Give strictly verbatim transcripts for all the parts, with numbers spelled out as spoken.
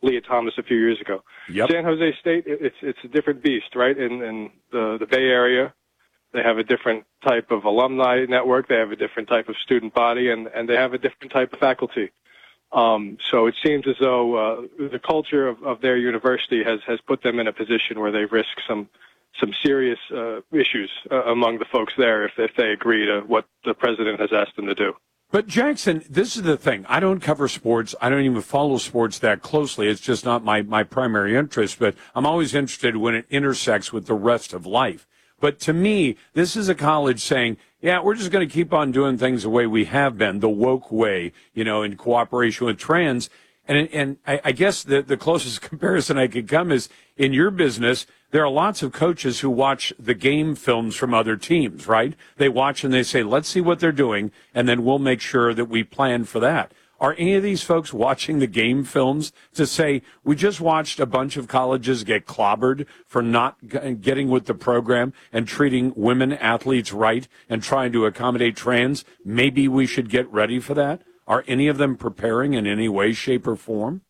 Leah Thomas a few years ago. Yep. San Jose State, it's it's a different beast, right? In, in the, the Bay Area, they have a different type of alumni network. They have a different type of student body, and, and they have a different type of faculty. Um, so it seems as though uh, the culture of, of their university has, has put them in a position where they risk some some serious uh, issues uh, among the folks there if, if they agree to what the president has asked them to do. But, Jackson, this is the thing. I don't cover sports. I don't even follow sports that closely. It's just not my, my primary interest. But I'm always interested when it intersects with the rest of life. But to me, this is a college saying, yeah, we're just going to keep on doing things the way we have been, the woke way, you know, in cooperation with trans. And and I, I guess the, the closest comparison I could come is in your business, there are lots of coaches who watch the game films from other teams, right? They watch and they say, let's see what they're doing, and then we'll make sure that we plan for that. Are any of these folks watching the game films to say, we just watched a bunch of colleges get clobbered for not g- getting with the program and treating women athletes right and trying to accommodate trans? Maybe we should get ready for that? Are any of them preparing in any way, shape, or form?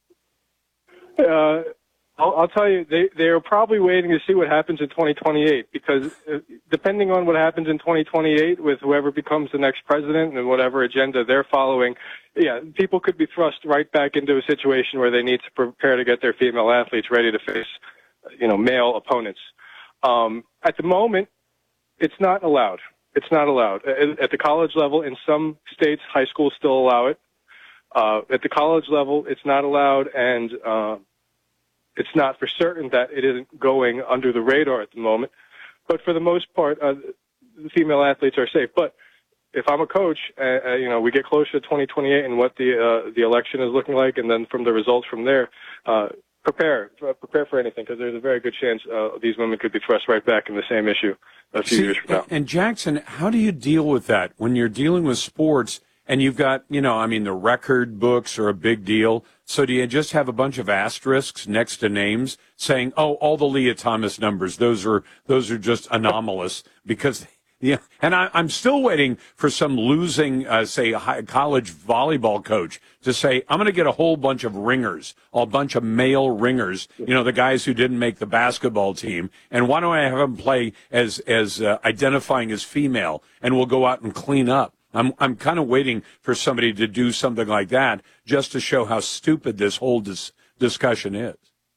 Uh, I'll, I'll tell you, they, they're probably waiting to see what happens in twenty twenty-eight, because uh, depending on what happens in twenty twenty-eight with whoever becomes the next president and whatever agenda they're following, yeah, people could be thrust right back into a situation where they need to prepare to get their female athletes ready to face, you know, male opponents. Um, at the moment, it's not allowed. It's not allowed. At, at the college level, in some states, high schools still allow it. Uh, at the college level, it's not allowed, and uh, it's not for certain that it isn't going under the radar at the moment. But for the most part, uh, the female athletes are safe. But if I'm a coach, uh, uh, you know, we get closer to twenty twenty-eight and what the uh, the election is looking like, and then from the results from there, uh, prepare prepare for anything, because there's a very good chance uh, these women could be thrust right back in the same issue a few See, years from now. And Jackson, how do you deal with that when you're dealing with sports and you've got, you know, I mean, the record books are a big deal. So do you just have a bunch of asterisks next to names saying, oh, all the Leah Thomas numbers, those are those are just anomalous because yeah, and I, I'm still waiting for some losing, uh, say, high, college volleyball coach to say, I'm going to get a whole bunch of ringers, a bunch of male ringers, you know, the guys who didn't make the basketball team, and why don't I have them play as as uh, identifying as female, and we'll go out and clean up. I'm I'm kind of waiting for somebody to do something like that just to show how stupid this whole dis- discussion is.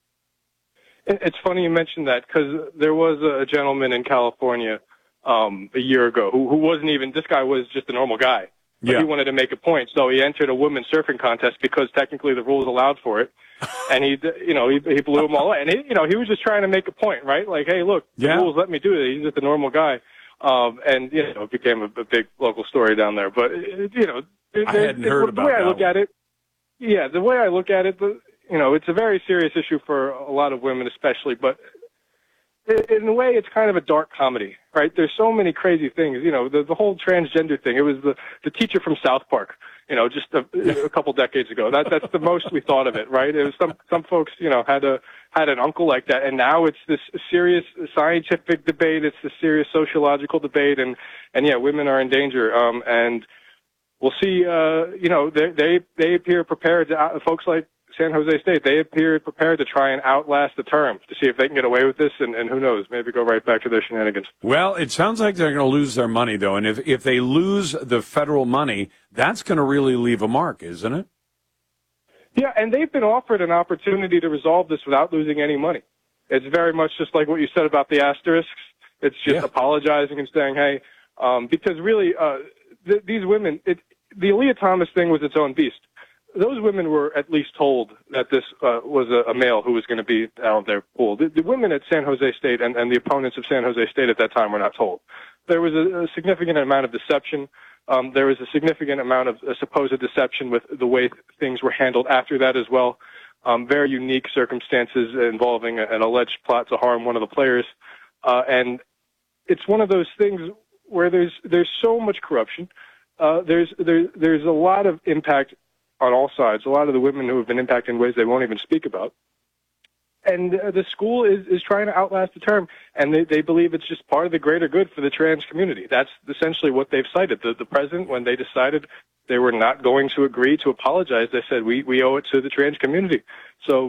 It's funny you mentioned that, because there was a gentleman in California um, a year ago who, who wasn't even, this guy was just a normal guy. But yeah. He wanted to make a point, so he entered a women's surfing contest because technically the rules allowed for it. And he, you know, he, he blew them all away. And he, you know, he was just trying to make a point, right? Like, hey, look, yeah. the rules let me do it. He's just a normal guy. Um, and, you know, it became a, a big local story down there. But, it, you know, it, I hadn't it, heard the about way that I look one. at it, yeah, the way I look at it, the, you know, it's a very serious issue for a lot of women especially, but in a way it's kind of a dark comedy, right? There's so many crazy things, you know, the, the whole transgender thing. It was the, the teacher from South Park, you know, just a, a couple decades ago. That, that's the most we thought of it, right? It was some, some folks, you know, had a, had an uncle like that, and now it's this serious scientific debate. It's this serious sociological debate, and, and yeah, women are in danger. Um, and we'll see, uh, you know, they, they, they appear prepared to, uh, folks like San Jose State, they appear prepared to try and outlast the term to see if they can get away with this, and, and who knows, maybe go right back to their shenanigans. Well, it sounds like they're going to lose their money, though, and if, if they lose the federal money, that's going to really leave a mark, isn't it? Yeah, and they've been offered an opportunity to resolve this without losing any money. It's very much just like what you said about the asterisks. It's just yeah. apologizing and saying, hey, um, because really, uh, th- these women, it, the Leah Thomas thing was its own beast. Those women were at least told that this uh, was a, a male who was going to be out of their pool. The, the women at San Jose State and, and the opponents of San Jose State at that time were not told. There was a, a significant amount of deception. Um, there was a significant amount of uh, supposed deception with the way things were handled after that as well. Um, very unique circumstances involving an alleged plot to harm one of the players. Uh, and it's one of those things where there's there's so much corruption. Uh, there's there, there's a lot of impact on all sides. A lot of the women who have been impacted in ways they won't even speak about. And uh, the school is, is trying to outlast the term, and they, they believe it's just part of the greater good for the trans community. That's essentially what they've cited. The, the president, when they decided they were not going to agree to apologize, they said, we, we owe it to the trans community. So